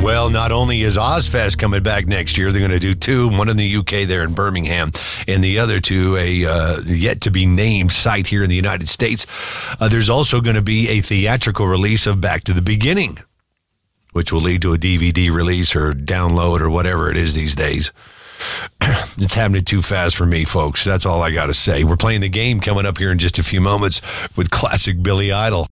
Well, not only is Ozfest coming back next year, they're going to do two, one in the UK there in Birmingham, and the other to a yet-to-be-named site here in the United States. There's also going to be a theatrical release of Back to the Beginning, which will lead to a DVD release or download or whatever it is these days. It's happening too fast for me, folks. That's all I got to say. We're playing the game coming up here in just a few moments with classic Billy Idol.